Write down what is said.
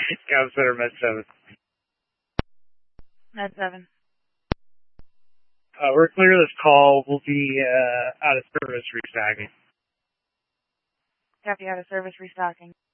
Cow Center, Med 7. Med 7. We're clear this call. We'll be out of service restocking. Copy, out of service restocking.